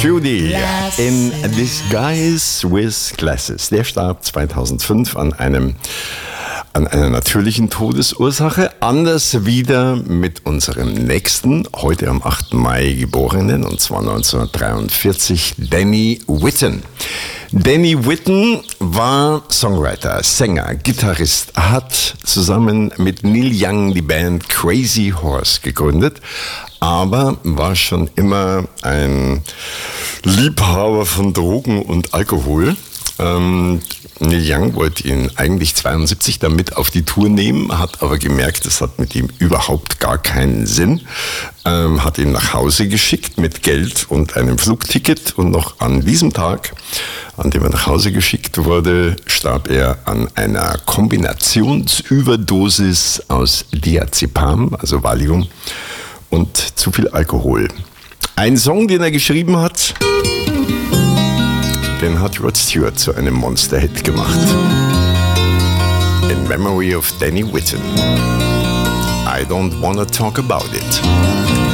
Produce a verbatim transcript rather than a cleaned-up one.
Judy in Disguise with Glasses. Der starb zweitausendfünf an einem an einer natürlichen Todesursache. Anders wieder mit unserem nächsten, heute am achten Mai geborenen, und zwar neunzehnhundertdreiundvierzig, Danny Whitten. Danny Whitten war Songwriter, Sänger, Gitarrist, hat zusammen mit Neil Young die Band Crazy Horse gegründet, aber war schon immer ein Liebhaber von Drogen und Alkohol. Ähm, Neil Young wollte ihn eigentlich zweiundsiebzig damit auf die Tour nehmen, hat aber gemerkt, das hat mit ihm überhaupt gar keinen Sinn. Ähm, hat ihn nach Hause geschickt mit Geld und einem Flugticket, und noch an diesem Tag, an dem er nach Hause geschickt wurde, starb er an einer Kombinationsüberdosis aus Diazepam, also Valium, und zu viel Alkohol. Ein Song, den er geschrieben hat, den hat Rod Stewart zu einem Monster-Hit gemacht. In Memory of Danny Whitten. I don't wanna talk about it.